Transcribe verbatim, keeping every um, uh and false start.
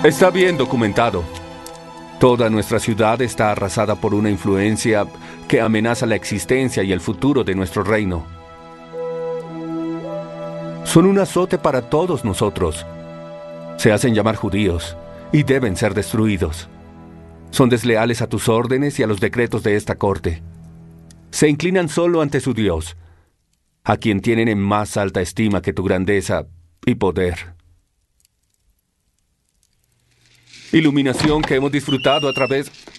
Está bien documentado. Toda nuestra ciudad está arrasada por una influencia que amenaza la existencia y el futuro de nuestro reino. Son un azote para todos nosotros. Se hacen llamar judíos y deben ser destruidos. Son desleales a tus órdenes y a los decretos de esta corte. Se inclinan solo ante su Dios, a quien tienen en más alta estima que tu grandeza y poder. Iluminación que hemos disfrutado a través